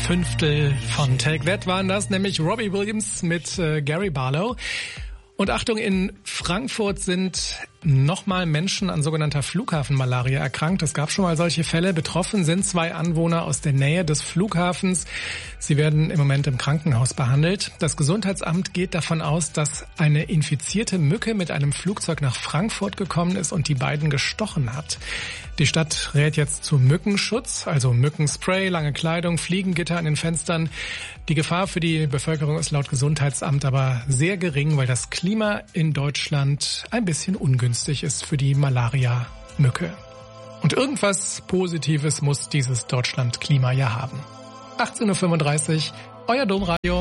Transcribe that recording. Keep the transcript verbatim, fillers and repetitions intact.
Fünftel von Take That waren das, nämlich Robbie Williams mit äh, Gary Barlow. Und Achtung, in Frankfurt sind nochmal Menschen an sogenannter Flughafenmalaria erkrankt. Es gab schon mal solche Fälle. Betroffen sind zwei Anwohner aus der Nähe des Flughafens. Sie werden im Moment im Krankenhaus behandelt. Das Gesundheitsamt geht davon aus, dass eine infizierte Mücke mit einem Flugzeug nach Frankfurt gekommen ist und die beiden gestochen hat. Die Stadt rät jetzt zu Mückenschutz, also Mückenspray, lange Kleidung, Fliegengitter an den Fenstern. Die Gefahr für die Bevölkerung ist laut Gesundheitsamt aber sehr gering, weil das Klima in Deutschland ein bisschen ungünstig ist für die Malaria-Mücke. Und irgendwas Positives muss dieses Deutschland-Klima ja haben. achtzehn Uhr fünfunddreißig, euer Domradio.